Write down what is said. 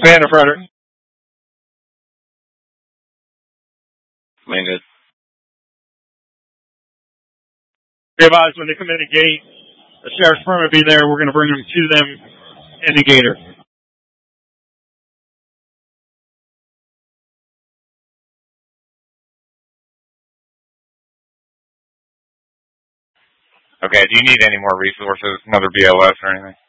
Commander Frederick. Landed. Be advised, when they come in the gate, the sheriff's permit will be there. We're going to bring them to them in the gator. Okay, do you need any more resources, another BLS or anything?